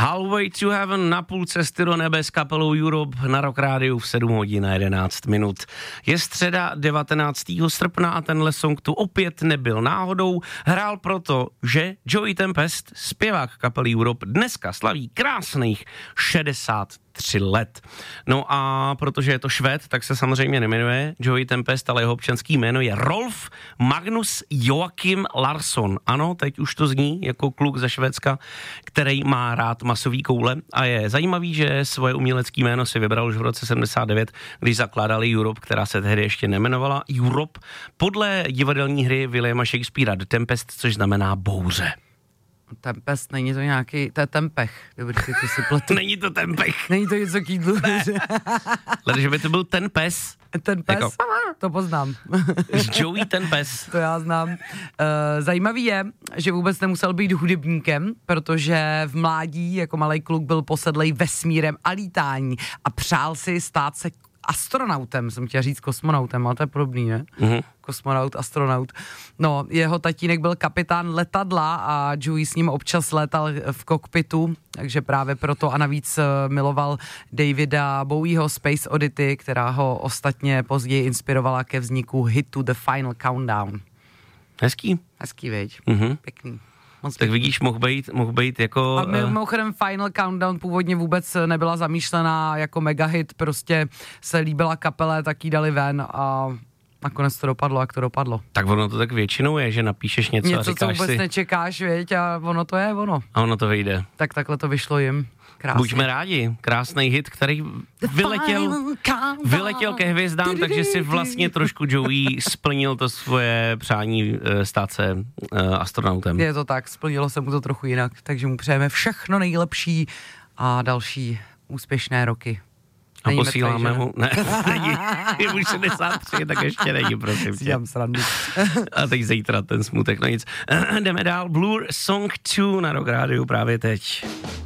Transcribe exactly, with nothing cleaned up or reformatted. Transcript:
Halfway to Heaven na půl cesty do nebe s kapelou Europe na Rock Rádiu v sedm hodin a jedenáct minut. Je středa devatenáctého srpna a tenhle song tu opět nebyl náhodou. Hrál proto, že Joey Tempest, zpěvák kapely Europe, dneska slaví krásných šedesát tři let. No a protože je to Švéd, tak se samozřejmě nejmenuje Joey Tempest, ale jeho občanský jméno je Rolf Magnus Joachim Larsson. Ano, teď už to zní jako kluk ze Švédska, který má rád masový koule a je zajímavý, že svoje umělecké jméno si vybral už v roce sedmdesát devět, když zakládali Europe, která se tehdy ještě nejmenovala Europe, podle divadelní hry Williama Shakespearea The Tempest, což znamená bouře. Tempest, není to nějaký, to je tempech, dobrý, ty si pletu. Není to tempech. Není to něco k jídlu. Ale že by to byl ten pes. Ten pes, jako, to poznám. Joey ten pes. To já znám. Uh, zajímavý je, že vůbec nemusel být hudebníkem, protože v mládí jako malej kluk byl posedlej vesmírem a lítání a přál si stát se astronautem, jsem chtěla říct kosmonautem, ale to je podobný, ne? Mm-hmm. Kosmonaut, astronaut. No, jeho tatínek byl kapitán letadla a Joey s ním občas létal v kokpitu, takže právě proto a navíc miloval Davida Bowieho Space Oddity, která ho ostatně později inspirovala ke vzniku hitu The Final Countdown. Hezký. Hezký, veď. Mm-hmm. Pěkný. Moc tak vidíš, mohl být, mohl být jako... A mimochodem Final Countdown původně vůbec nebyla zamýšlená jako megahit, prostě se líbila kapele, tak jí dali ven a nakonec to dopadlo, jak to dopadlo. Tak ono to tak většinou je, že napíšeš něco, něco a říkáš si... Něco, co vůbec nečekáš, věď, a ono to je ono. A ono to vyjde. Tak takhle to vyšlo jim. Krásně. Buďme rádi. Krásný hit, který vyletěl, vyletěl ke hvězdám, takže si vlastně trošku Joey splnil to svoje přání stát se uh, astronautem. Je to tak, splnilo se mu to trochu jinak, takže mu přejeme všechno nejlepší a další úspěšné roky. A není posíláme mrtvej, mu, ne, není, je už šedesát tři, tak ještě není, prosím tě. A teď zítra ten smutek, no nic. Jdeme dál, Blur Song dva na Rock Rádiu právě teď.